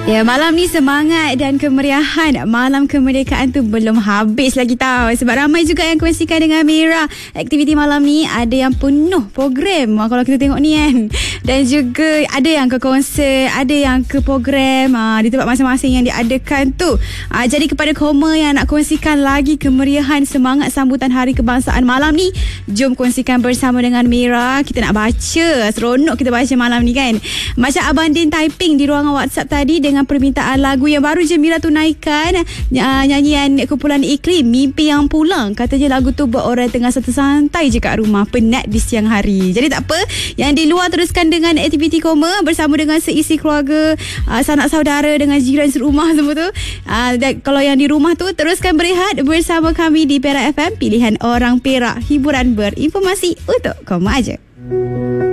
Ya, malam ni semangat dan kemeriahan malam kemerdekaan tu belum habis lagi tau. Sebab ramai juga yang kongsikan dengan Mira. Aktiviti malam ni ada yang penuh program kalau kita tengok ni kan. Dan juga ada yang ke konsert, ada yang ke program di tempat masing-masing yang diadakan tu. Jadi kepada Koma yang nak kongsikan lagi kemeriahan semangat sambutan Hari Kebangsaan malam ni, jom kongsikan bersama dengan Mira. Kita nak baca, seronok kita baca malam ni kan. Macam Abang Din typing di ruangan WhatsApp tadi dengan permintaan lagu yang baru je Mira tunaikan, nyanyian kumpulan Iklim, Mimpi Yang Pulang. Katanya lagu tu buat orang tengah santai je kat rumah, penat di siang hari. Jadi tak apa, yang di luar teruskan dengan aktiviti Koma bersama dengan seisi keluarga, sanak saudara, dengan jiran serumah semua tu. Dan kalau yang di rumah tu, teruskan berehat bersama kami di Perak FM, pilihan orang Perak, hiburan berinformasi untuk Koma aja.